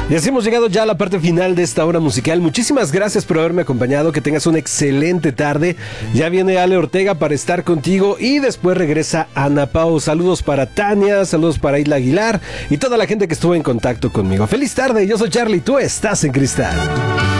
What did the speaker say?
Y así hemos llegado ya a la parte final de esta hora musical. Muchísimas gracias por haberme acompañado. Que tengas una excelente tarde. Ya viene Ale Ortega para estar contigo y después regresa Ana Pao. Saludos para Tania, saludos para Isla Aguilar y toda la gente que estuvo en contacto conmigo. Feliz tarde, yo soy Charlie, tú estás en Cristal.